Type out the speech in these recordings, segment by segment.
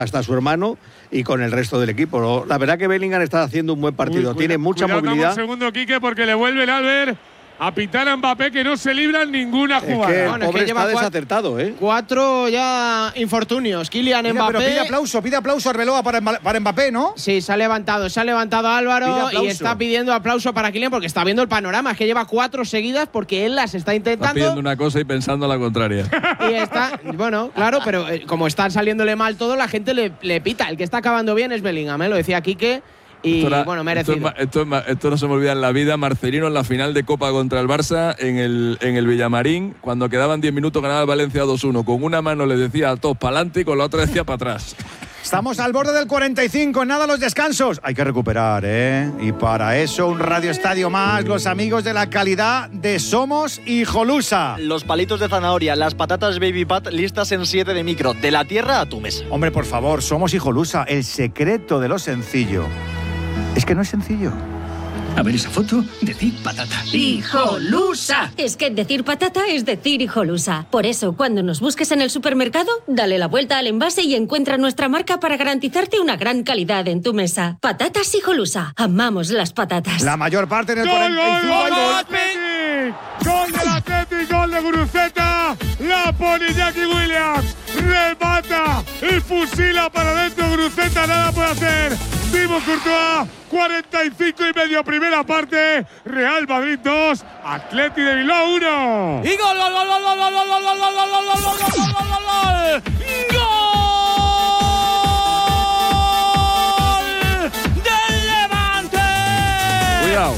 hasta su hermano y con el resto del equipo. La verdad que Bellingham está haciendo un buen partido, tiene mucha movilidad. Un segundo, Quique, porque le vuelve el Albert a pitar a Mbappé, que no se libra en ninguna jugada. Es que el pobre está desacertado, 4 ya infortunios. Kylian Mbappé. Pero pide aplauso a Arbeloa para Mbappé, ¿no? Sí, se ha levantado Álvaro y está pidiendo aplauso para Kylian porque está viendo el panorama. Es que lleva 4 seguidas porque él las está intentando. Está pidiendo una cosa y pensando la contraria. Y está, bueno, claro, pero como están saliéndole mal todo, la gente le pita. El que está acabando bien es Bellingham, lo decía Quique. Y bueno, merecido. Esto no se me olvida en la vida. Marcelino en la final de Copa contra el Barça en el Villamarín, cuando quedaban 10 minutos, ganaba el Valencia 2-1. Con una mano le decía a todos para adelante y con la otra decía para atrás. Estamos al borde del 45, nada los descansos. Hay que recuperar, Y para eso un Radio Estadio más, los amigos de la calidad de Somos Hijolusa. Los palitos de zanahoria, las patatas Baby Pat listas en 7 de micro, de la tierra a tu mesa. Hombre, por favor, Somos Hijolusa, el secreto de lo sencillo. Es que no es sencillo. A ver esa foto, decir patata. ¡Hijolusa! Es que decir patata es decir hijolusa. Por eso, cuando nos busques en el supermercado, dale la vuelta al envase y encuentra nuestra marca para garantizarte una gran calidad en tu mesa. Patatas Hijolusa. Amamos las patatas. La mayor parte en el 45. ¡Gol del Atlético! ¡Gol de Guruceta! ¡La pone Jackie Williams! ¡Remata! ¡Y fusila para adentro Guruceta! ¡Nada puede hacer! Thibaut Courtois, 45 y medio, primera parte. Real Madrid 2, Atleti de Bilbao 1. Y gol, gol, gol, gol, gol, gol, gol, gol, gol, gol, gol, gol, gol, gol, gol del Levante. Cuidado.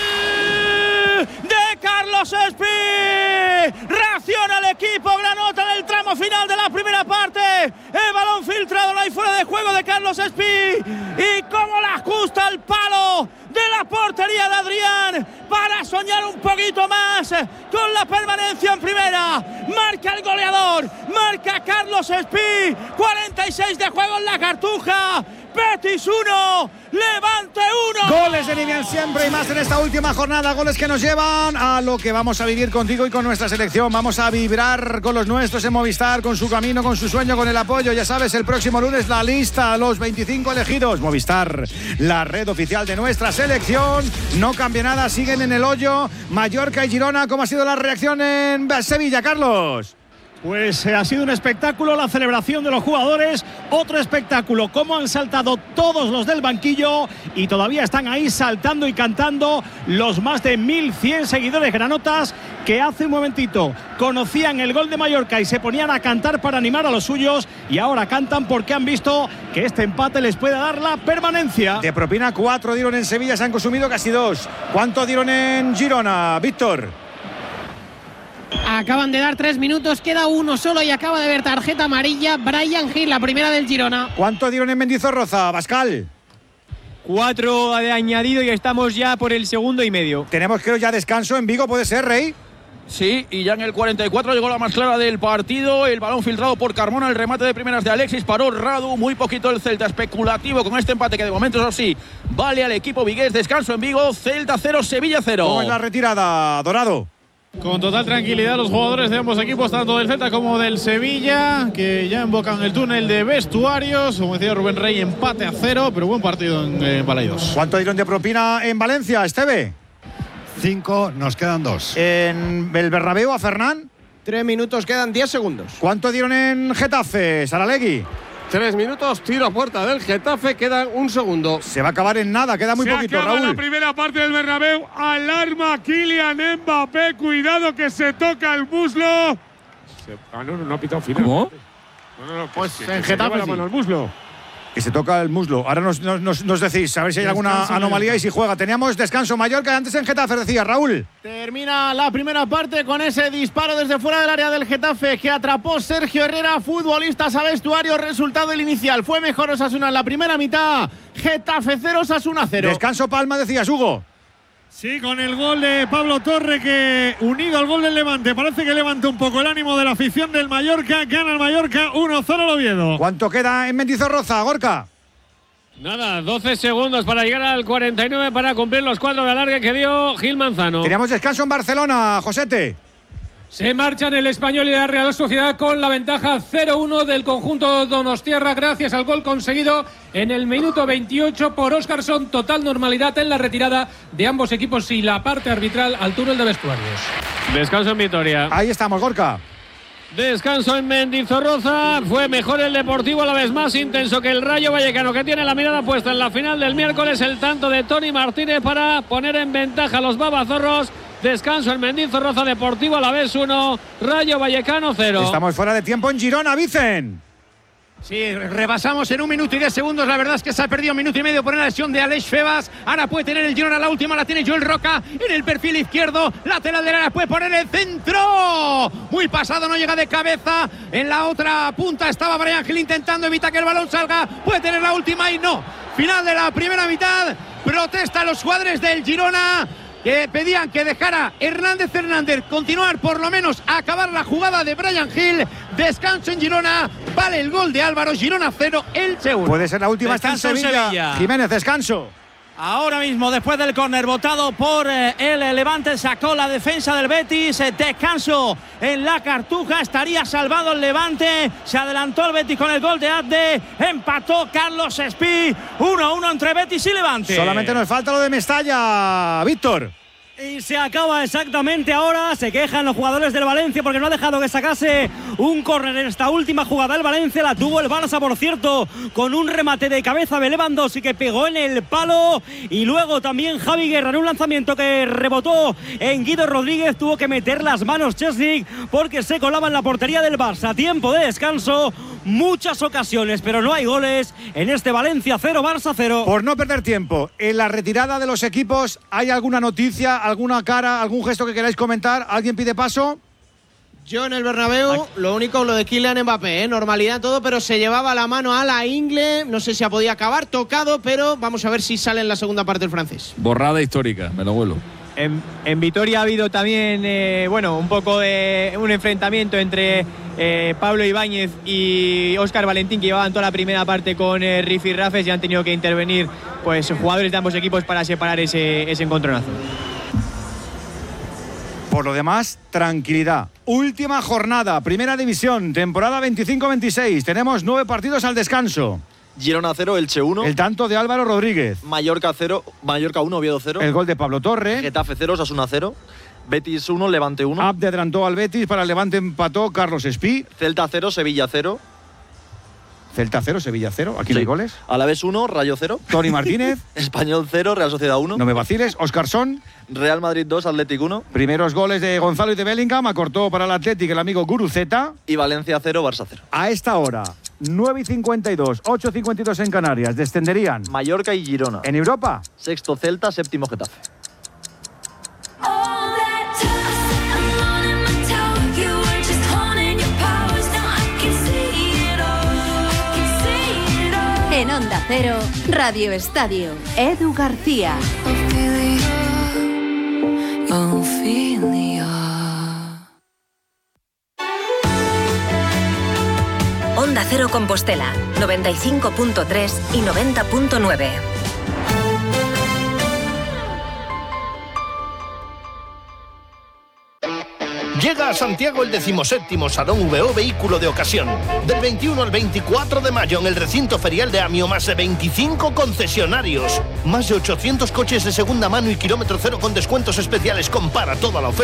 Gol de Carlos Espí. Reacciona el equipo granota en el tramo final de la primera parte. El balón filtrado, no hay fuera de juego de Carlos Espí. Y cómo la ajusta el palo de la portería de Adrián para soñar un poquito más con la permanencia en primera. Marca el goleador, marca Carlos Espí. 46 de juego en la Cartuja. Betis 1, Levante 1. Goles de nivel siempre y más en esta última jornada. Goles que nos llevan a lo que vamos a vivir contigo y con nuestra selección. Vamos a vibrar con los nuestros en Movistar, con su camino, con su sueño, con el apoyo. Ya sabes, el próximo lunes la lista, los 25 elegidos. Movistar, la red oficial de nuestra selección. No cambia nada, siguen en el hoyo. Mallorca y Girona. ¿Cómo ha sido la reacción en Sevilla, Carlos? Pues ha sido un espectáculo la celebración de los jugadores, otro espectáculo, cómo han saltado todos los del banquillo y todavía están ahí saltando y cantando los más de 1.100 seguidores granotas que hace un momentito conocían el gol de Mallorca y se ponían a cantar para animar a los suyos y ahora cantan porque han visto que este empate les puede dar la permanencia. De propina 4 dieron en Sevilla, se han consumido casi 2. ¿Cuánto dieron en Girona, Víctor? Acaban de dar 3 minutos, queda uno solo y acaba de ver tarjeta amarilla Bryan Gil, la primera del Girona. ¿Cuánto dieron en Mendizorroza, Pascal? 4 de añadido y estamos ya por el 2.5. Tenemos creo ya descanso en Vigo, ¿puede ser, Rey? Sí, y ya en el 44 llegó la más clara del partido, el balón filtrado por Carmona, el remate de primeras de Alexis, paró Radu, muy poquito el Celta, especulativo con este empate que de momento, eso sí, vale al equipo vigués. Descanso en Vigo, Celta 0, Sevilla 0. ¿Cómo es la retirada, Dorado? Con total tranquilidad los jugadores de ambos equipos, tanto del Celta como del Sevilla, que ya invocan el túnel de vestuarios. Como decía Rubén Rey, empate a 0, pero buen partido en Balaidos. ¿Cuánto dieron de propina en Valencia, Esteve? 5, nos quedan 2. ¿En el Bernabéu a Fernán? 3 minutos, quedan 10 segundos. ¿Cuánto dieron en Getafe, Saralegui? 3 minutos, tiro a puerta del Getafe, quedan un segundo. Se va a acabar en nada, queda muy poquito, Raúl. Se acaba Raúl. la primera parte del Bernabéu, alarma Kylian Mbappé, cuidado que se toca el muslo. No ha pitado final. ¿Cómo? No, pues en Getafe la mano al muslo. Que se toca el muslo. Ahora nos decís, a ver si hay alguna anomalía y si juega. Teníamos descanso Mallorca, antes en Getafe, decía Raúl. Termina la primera parte con ese disparo desde fuera del área del Getafe que atrapó Sergio Herrera, futbolistas a vestuario. Resultado del inicial, fue mejor Osasuna en la primera mitad. Getafe 0, Osasuna 0. Descanso Palma, decías, Hugo. Sí, con el gol de Pablo Torre que unido al gol del Levante parece que levanta un poco el ánimo de la afición del Mallorca. Gana el Mallorca 1-0 el Oviedo. ¿Cuánto queda en Mendizorroza, Gorka? Nada, 12 segundos para llegar al 49 para cumplir los 4 de alargue que dio Gil Manzano. Teníamos descanso en Barcelona, Josete. Se marchan el Español y la Real Sociedad con la ventaja 0-1 del conjunto donostiarra gracias al gol conseguido en el minuto 28 por Óscarson. Total normalidad en la retirada de ambos equipos y la parte arbitral al túnel de vestuarios. Descanso en Vitoria. Ahí estamos, Gorka. Descanso en Mendizorroza. Fue mejor el Deportivo, a la vez más intenso que el Rayo Vallecano, que tiene la mirada puesta en la final del miércoles. El tanto de Toni Martínez para poner en ventaja a los babazorros. Descanso en Mendizorroza, Deportivo a la vez 1, Rayo Vallecano 0. Estamos fuera de tiempo en Girona, Vicen. Sí, rebasamos en 1 minuto y 10 segundos. La verdad es que se ha perdido 1 minuto y medio por una lesión de Aleix Febas. Ahora puede tener el Girona, la última la tiene Joel Roca en el perfil izquierdo. Lateral del área, puede poner el centro. Muy pasado, no llega de cabeza. En la otra punta estaba Bryan Gil intentando evitar que el balón salga. Puede tener la última y no. Final de la primera mitad. Protesta a los jugadores del Girona, que pedían que dejara Hernández continuar, por lo menos acabar la jugada de Bryan Gil. Descanso en Girona, vale el gol de Álvaro. Girona 0, Elche 1. Puede ser la última, está en Sevilla. Jiménez, descanso. Ahora mismo, después del córner votado por el Levante, sacó la defensa del Betis. Descanso en la Cartuja, estaría salvado el Levante. Se adelantó el Betis con el gol de Abde. Empató Carlos Espí. 1-1 entre Betis y Levante. Solamente nos falta lo de Mestalla, Víctor. Y se acaba exactamente ahora. Se quejan los jugadores del Valencia porque no ha dejado que sacase un córner en esta última jugada. El Valencia la tuvo el Barça, por cierto, con un remate de cabeza de Lewandowski que pegó en el palo. Y luego también Javi Guerra en un lanzamiento que rebotó en Guido Rodríguez. Tuvo que meter las manos Chesney porque se colaba en la portería del Barça. Tiempo de descanso. Muchas ocasiones, pero no hay goles en este Valencia 0, Barça 0. Por no perder tiempo, en la retirada de los equipos, ¿hay alguna noticia, alguna cara, algún gesto que queráis comentar? ¿Alguien pide paso? Yo en el Bernabéu, lo único, lo de Kylian Mbappé, normalidad todo, pero se llevaba la mano a la ingle. No sé si ha podido acabar tocado, pero vamos a ver si sale en la segunda parte el francés. Borrada histórica, me lo vuelo. En Vitoria ha habido también un poco de un enfrentamiento entre Pablo Ibáñez y Óscar Valentín, que llevaban toda la primera parte con Rifi Rafes, y han tenido que intervenir pues jugadores de ambos equipos para separar ese encontronazo. Por lo demás, tranquilidad. Última jornada, Primera División, temporada 25-26. Tenemos 9 partidos al descanso. Girona 0, Elche 1. El tanto de Álvaro Rodríguez. Mallorca 0, Mallorca 1, Oviedo 0. El gol de Pablo Torre. Getafe 0, Osasuna 0. Betis 1, Levante 1. Abde adelantó al Betis, para el Levante empató Carlos Espí. Celta 0, Sevilla 0. Celta 0, Sevilla 0. Aquí no hay goles. Alavés 1, Rayo 0. Toni Martínez. Español 0, Real Sociedad 1. No me vaciles. Óscarson. Real Madrid 2, Athletic 1. Primeros goles de Gonzalo y de Bellingham. Acortó para el Athletic el amigo Guruceta. Y Valencia 0, Barça 0. A esta hora, 9:52, 8:52 en Canarias. Descenderían Mallorca y Girona. En Europa, sexto Celta, séptimo Getafe. En Onda Cero, Radio Estadio, Edu García. Onda Cero Compostela, 95.3 y 90.9. Llega a Santiago el 17º Salón VO Vehículo de Ocasión. Del 21 al 24 de mayo en el recinto ferial de Amio, más de 25 concesionarios. Más de 800 coches de segunda mano y kilómetro cero con descuentos especiales. Compara toda la oferta